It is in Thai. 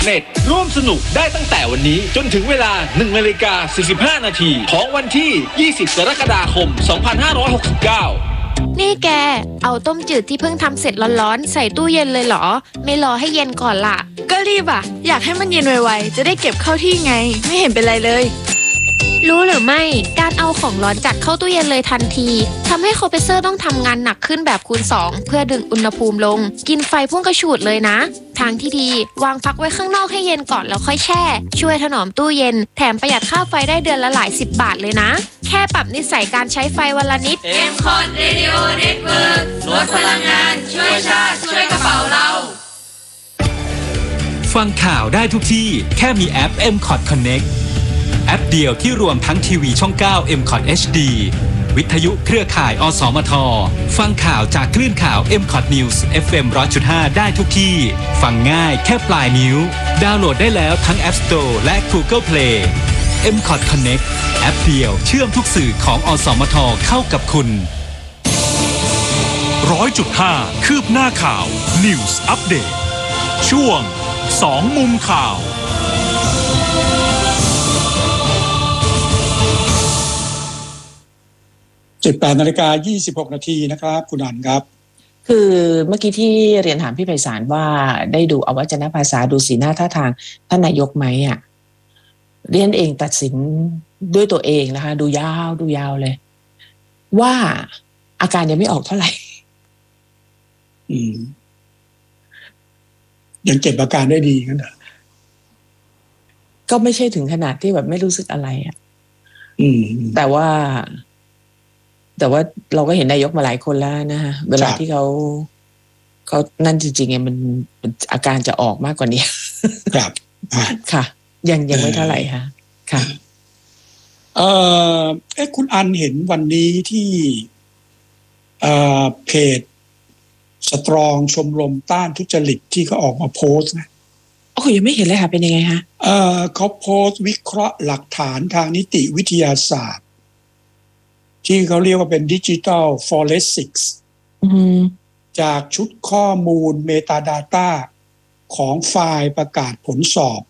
.net ร่วมสนุกได้ตั้งแต่วันนี้จนถึงเวลา 1:45 นาทีของวันที่ 20 กรกฎาคม 2569 นี่แกเอาต้มจืดที่เพิ่งทำเสร็จร้อนๆใส่ตู้เย็นเลยเหรอไม่รอให้เย็นก่อนล่ะก็รีบอะอยากให้มันเย็นไวๆจะได้เก็บเข้าที่ไงไม่เห็นเป็นไรเลยรู้หรือไม่การเอาของร้อนจัดเข้าตู้เย็นเลยทันทีทำให้คอมเพรสเซอร์ต้องทำงานหนักขึ้นแบบคูณ 2เพื่อดึงอุณหภูมิลงกินไฟพุ่งกระฉูดเลยนะทางที่ดีวางพักไว้ข้างนอกให้เย็นก่อนแล้วค่อยแช่ช่วยถนอมตู้เย็นแถมประหยัดค่าไฟได้เดือนละหลาย10 บาทเลยนะแค่ปรับนิสัยการใช้ไฟวันละนิด M-Cot Radio Network ลดพลังงานช่วยชาติช่วยกระเป๋าเราฟังข่าวได้ทุกที่แค่มีแอป M-Cot Connectแอปเดียวที่รวมทั้งทีวีช่อง 9 M-Cot HD วิทยุเครือข่ายอสมทฟังข่าวจากคลื่นข่าว M-Cot News FM 100.5 ได้ทุกที่ฟังง่ายแค่ปลายนิ้วดาวน์โหลดได้แล้วทั้ง App Store และ Google Play M-Cot Connect แอปเดียวเชื่อมทุกสื่อของอสมทเข้ากับคุณ 100.5 คืบหน้าข่าว News Update ช่วง2มุมข่าว 18:26 นาทีนะครับคุณอันครับคือเมื่อกี้ที่เรียนถามพี่ไพศาลว่าได้ดูอวัจนภาษาดูสีหน้าท่าทางท่านนายกไหมอ่ะเรียนเองตัดสินด้วยตัวเองนะคะดูยาวเลยว่าอาการยังไม่ออกเท่าไหร่ยังเก็บอาการได้ดีกันเหรอก็ไม่ใช่ถึงขนาดที่แบบไม่รู้สึกอะไรอ่ะแต่ว่าเราก็เห็นนายกมาหลายคนแล้วนะฮะเวลาที่เขานั่นจริงๆเนี่ยมันอาการจะออกมากกว่านี้ครับค่ะยังไม่เท่าไหร่ค่ะค่ะคุณอันเห็นวันนี้ที่เพจสตรองชมรมต้านทุจริตที่เขาออกมาโพสต์นะโอ้ยังไม่เห็นเลยค่ะเป็นยังไงคะเขาโพสต์วิเคราะห์หลักฐานทางนิติวิทยาศาสตร์ที่เขาเรียกว่าเป็นดิจิทัลฟอเรนซิกส์จากชุดข้อมูล Metadata ของไฟล์ประกาศผลสอบ